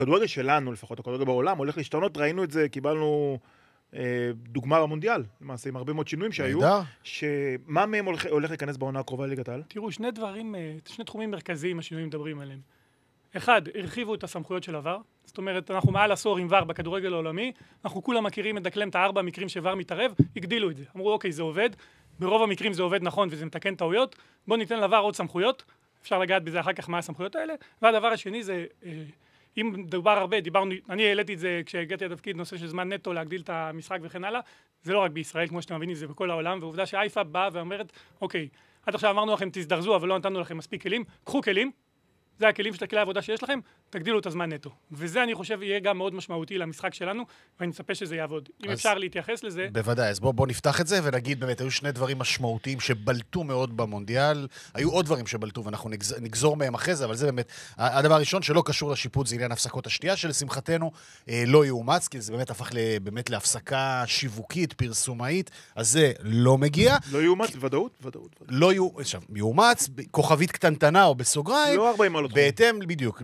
הכדורגל שלנו, לפחות הכדורגל בעולם, הולך להשתנות, ראינו את זה, קיבלנו דוגמה במונדיאל, למעשה, עם הרבה מאוד שינויים שהיו, שמה מהם הולך להיכנס בעונה הקרובה לליגת העל? תראו, שני תחומים מרכזיים השינויים מדברים עליהם. אחד, הרחיבו את הסמכויות של עבר, זאת אומרת, אנחנו מעל עשור עם ור בכדורגל העולמי, אנחנו כולם מכירים מדקלם את 4 מקרים שוור מתערב, הגדילו את זה. אמרו, אוקיי, זה עובד, ברוב המקרים זה עובד נכון וזה מתקן טעויות, בואו ניתן לבר עוד סמכויות, אפשר לגעת בזה אחר כך מה הסמכויות האלה, והדבר השני זה, אם דובר הרבה, אני העליתי את זה כשהגעתי לתפקיד, נושא של זמן נטו להגדיל את המשחק וכן הלאה, זה לא רק בישראל, כמו שאתם מבינים, זה בכל העולם, ועובדה שאייפה באה ואומרת, אוקיי, עד עכשיו אמרנו לכם תזדרזו, אבל לא נתנו לכם מספיק כלים, קחו כלים, זה הכלים של כלי העבודה שיש לכם, תגדילו את הזמן נטו. וזה אני חושב יהיה גם מאוד משמעותי למשחק שלנו, ואני מצפה שזה יעבוד. אם אפשר להתייחס לזה... בוודאי, אז בוא נפתח את זה ונגיד באמת, היו שני דברים משמעותיים שבלטו מאוד במונדיאל, היו עוד דברים שבלטו ואנחנו נגזור מהם אחרי זה, אבל זה באמת, הדבר הראשון שלא קשור לשיפוט זה עניין הפסקות השתייה, שלשמחתנו לא יאומץ, כי זה באמת הפך באמת להפסקה שיווקית, פרסומאית, אז זה לא מגיע. לא יאומץ, ודאות? לא יאומץ, כוכבית קטנטנה או בסוגריים. לא 40 מעלות. בהתאם, בדיוק,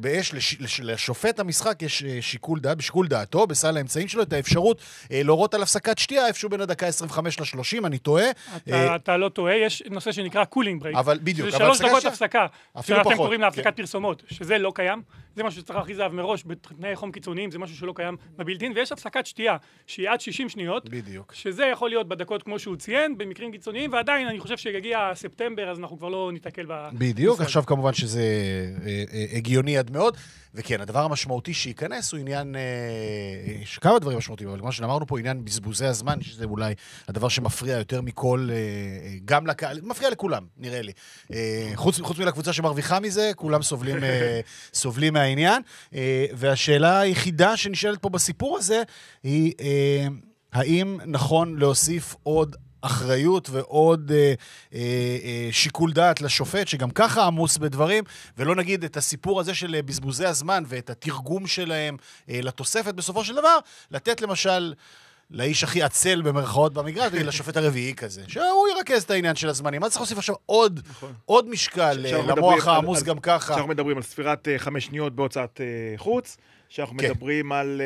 לשופט המשחק יש שיקול דעת, בשיקול דעתו, בסל האמצעים שלו, את האפשרות להורות על הפסקת שתייה, איפשהו בין הדקה 25 ל-30, אני טועה. אתה לא טועה, יש נושא שנקרא קולינג ברייק. אבל בדיוק, שזה 3 דקות הפסקה, שאתם קוראים לה הפסקת כן. פרסומות, שזה לא קיים, זה משהו שצריך להכריז עליו מראש, בתנאי חום קיצוניים, זה משהו שלא קיים בבילטין, ויש הפסקת שתייה, שהיא עד 60 שניות, בדיוק. שזה יכול להיות בדקות כמו שהוא ציין, במקרים קיצוניים, ועדיין אני חושב שיגיע ספטמבר, אז אנחנו כבר לא ניתקל בדיוק, עכשיו כמובן שזה הגיוני עד מאוד, וכן, הדבר המשמעותי שייכנס הוא עניין, יש כמה דברים משמעותיים, אבל כמו שאמרנו פה, עניין בזבוזי הזמן, שזה אולי הדבר שמפריע יותר מכל, גם לקהל, מפריע לכולם, נראה לי. חוץ מלקבוצה שמרוויחה מזה, כולם סובלים מהעניין, והשאלה היחידה שנשאלת פה בסיפור הזה, היא האם נכון להוסיף עוד אחריות ועוד שיקול דעת לשופט, שגם ככה עמוס בדברים, ולא נגיד את הסיפור הזה של בזבוזי הזמן ואת התרגום שלהם לתוספת בסופו של דבר, לתת למשל לאיש הכי עצל במרכאות במגרש, לשופט הרביעי כזה, שהוא ירכז את העניין של הזמנים. מה צריך להוסיף עכשיו עוד משקל למוח העמוס גם ככה? שאנחנו מדברים על ספירת 5 שניות בהוצאת חוץ, שאנחנו מדברים על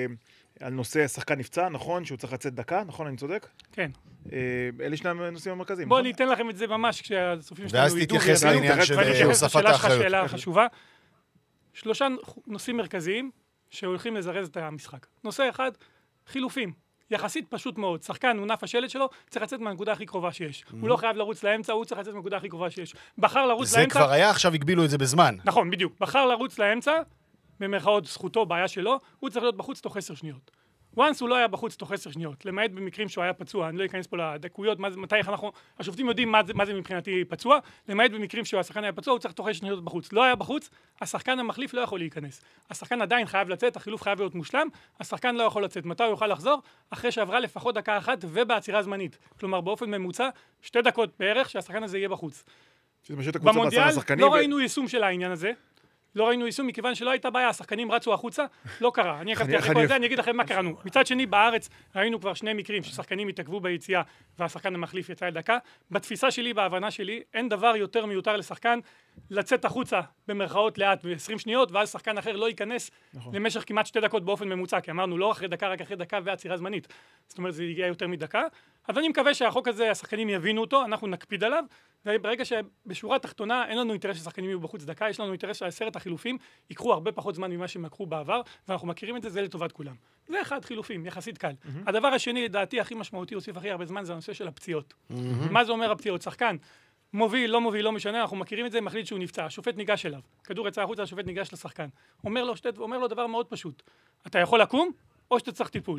נושא השחקן נפצע, נכון? שהוא צריך לצאת דקה, נכון? אני צודק? כן. אלה שני הנושאים המרכזיים. בואו ניתן לכם את זה ממש כשהסופים שלנו ואז תתייחס לעניין של הוספת האחריות. שאלה חשובה. 3 נושאים מרכזיים שהולכים לזרז את המשחק. נושא אחד, חילופים. יחסית פשוט מאוד. שחקן, הוא נף השלט שלו, צריך לצאת מהנקודה הכי קרובה שיש. הוא לא חייב לרוץ לאמצע, הוא צריך לצאת מהנקודה הכי קרובה שיש. בחר לרוץ לאמצע. זה כבר היה, עכשיו הגבילו את זה בזמן. נכון, בדיוק. בחר לרוץ לאמצע, במרכאות זכותו, בעיה שלו, הוא צריך להיות בחוץ תוך 10 שניות. once הוא לא היה בחוץ תוך 10 שניות, למעט במקרים שהוא היה פצוע, אני לא אכנס פה לדקויות, מתי אנחנו, השופטים יודעים מה זה מבחינתי פצוע, למעט במקרים שהשחקן היה פצוע, הוא צריך תוך 10 שניות בחוץ. לא היה בחוץ, השחקן המחליף לא יכול להיכנס. השחקן עדיין חייב לצאת, החילוף חייב להיות מושלם, השחקן לא יכול לצאת. מתי הוא יוכל לחזור? אחרי שעברה לפחות דקה אחת ובעצירה זמנית. כלומר, באופן ממוצע, 2 דקות בערך שהשחקן הזה יהיה בחוץ. במונדיאל לא ראינו יישום של העניין הזה. לא ראינו יישום מכיוון שלא הייתה בעיה, השחקנים רצו החוצה, לא קרה. אני עקבתי אחרי כל זה, אני אגיד לכם מה קראנו. מצד שני, בארץ ראינו כבר 2 מקרים ששחקנים התעכבו ביציאה והשחקן המחליף יצא לדקה. בתפיסה שלי, בהבנה שלי, אין דבר יותר מיותר לשחקן לצאת החוצה במרכאות לאט ב-20 שניות, ואז שחקן אחר לא ייכנס למשך כמעט 2 דקות באופן ממוצע, כי אמרנו לא אחרי דקה, רק אחרי דקה ועצירה זמנית. זאת אומרת, זה יגיע יותר מדקה. אז אני מקווה שהחוק הזה, השחקנים יבינו אותו, אנחנו נקפיד עליו, וברגע שבשורה התחתונה אין לנו אינטרס ששחקנים יהיו בחוץ דקה, יש לנו אינטרס ש10 החילופים יקחו הרבה פחות זמן ממה שהם לקחו בעבר, ואנחנו מכירים את זה, זה לטובת כולם. זה אחד חילופים, יחסית קל. הדבר השני, לדעתי, הכי משמעותי, הוסיף הכי הרבה זמן, זה הנושא של הפציעות. מה זה אומר הפציעות? שחקן מוביל, לא משנה, אנחנו מכירים את זה, מחליט שהוא נפצע, השופט ניגש אליו, כדור יצא החוצה, השופט ניגש לשחקן. אומר לו דבר מאוד פשוט. אתה יכול לקום או שאתה צריך טיפול.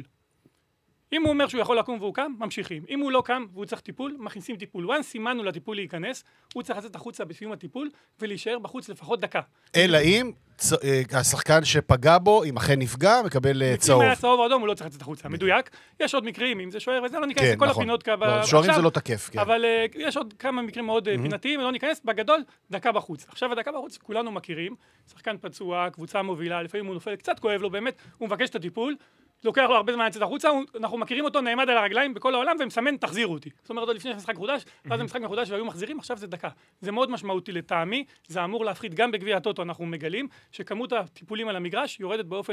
אם הוא אומר שהוא יכול לקום והוא קם, ממשיכים. אם הוא לא קם והוא צריך טיפול, מכניסים טיפול. once סימנו לטיפול להיכנס, הוא צריך לצאת החוצה בסיום הטיפול ולהישאר בחוץ לפחות דקה. אלא אם השחקן שפגע בו, אם אכן נפגע, מקבל צהוב. אם היה צהוב או אדום, הוא לא צריך לצאת החוצה. מדויק. יש עוד מקרים, אם זה שוער וזה, לא ניכנס לכל הפינות. שוערים זה לא תקף, כן. אבל יש עוד כמה מקרים מאוד פינתיים, לא ניכנס, בגדול, דקה בחוץ. עכשיו הדקה בחוץ, כולנו מכירים. שחקן פצוע, קבוצה מובילה, לפעמים הוא נופל, קצת כואב לו באמת, הוא מבקש את הטיפול. לוקח לו הרבה זמן לצאת החוצה, אנחנו מכירים אותו, נעמד על הרגליים בכל העולם ומסמן, תחזירו אותי. זאת אומרת, עוד לפני משחק מחודש, ואז המשחק מחודש והיו מחזירים, עכשיו זה דקה. זה מאוד משמעותי לטעמי, זה אמור להפחית גם בגביע הטוטו, אנחנו מגלים שכמות הטיפולים על המגרש יורדת באופן